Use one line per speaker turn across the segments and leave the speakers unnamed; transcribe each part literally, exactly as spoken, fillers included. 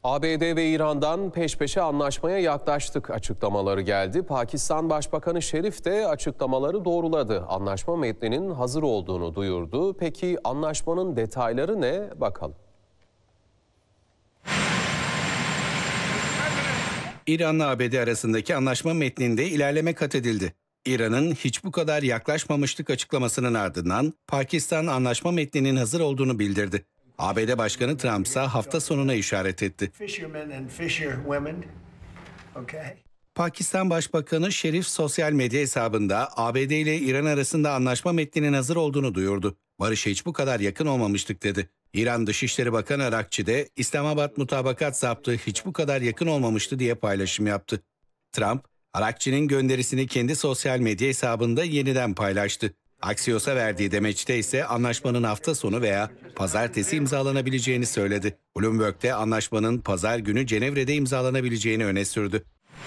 A B D ve İran'dan peş peşe anlaşmaya yaklaştık açıklamaları geldi. Pakistan Başbakanı Şerif de açıklamaları doğruladı. Anlaşma metninin hazır olduğunu duyurdu. Peki anlaşmanın detayları ne? Bakalım.
İran'la A B D arasındaki anlaşma metninde ilerleme kat edildi. İran'ın hiç bu kadar yaklaşmamıştık açıklamasının ardından Pakistan anlaşma metninin hazır olduğunu bildirdi. A B D Başkanı Trump ise hafta sonuna işaret etti. Pakistan Başbakanı Şerif sosyal medya hesabında A B D ile İran arasında anlaşma metninin hazır olduğunu duyurdu. Barış'a hiç bu kadar yakın olmamıştık dedi. İran Dışişleri Bakanı Arakçi de İslamabad mutabakat zaptı hiç bu kadar yakın olmamıştı diye paylaşım yaptı. Trump, Arakçi'nin gönderisini kendi sosyal medya hesabında yeniden paylaştı. Axios'a verdiği demeçte ise anlaşmanın hafta sonu veya pazartesi imzalanabileceğini söyledi. Bloomberg'de anlaşmanın pazar günü Cenevre'de imzalanabileceğini öne sürdü.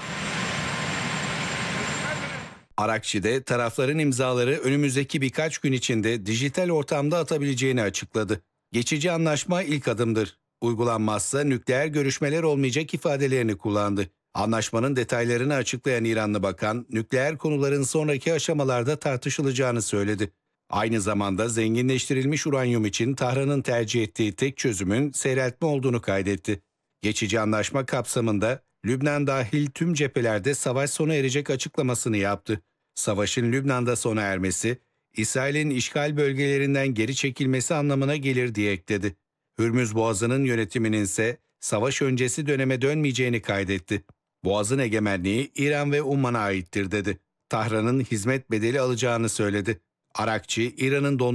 Arakçi de tarafların imzaları önümüzdeki birkaç gün içinde dijital ortamda atabileceğini açıkladı. Geçici anlaşma ilk adımdır. Uygulanmazsa nükleer görüşmeler olmayacak ifadelerini kullandı. Anlaşmanın detaylarını açıklayan İranlı bakan, nükleer konuların sonraki aşamalarda tartışılacağını söyledi. Aynı zamanda zenginleştirilmiş uranyum için Tahran'ın tercih ettiği tek çözümün seyreltme olduğunu kaydetti. Geçici anlaşma kapsamında Lübnan dahil tüm cephelerde savaş sona erecek açıklamasını yaptı. Savaşın Lübnan'da sona ermesi, İsrail'in işgal bölgelerinden geri çekilmesi anlamına gelir diye ekledi. Hürmüz Boğazı'nın yönetiminin ise savaş öncesi döneme dönmeyeceğini kaydetti. Boğaz'ın egemenliği İran ve Umman'a aittir dedi. Tahran'ın hizmet bedeli alacağını söyledi. Arakçi, İran'ın